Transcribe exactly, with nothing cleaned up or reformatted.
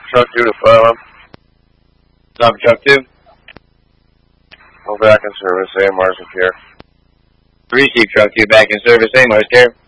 Truck two to file. Stop truck two. Go back in service, A M R's in care. Receive truck two back in service, A M R's care.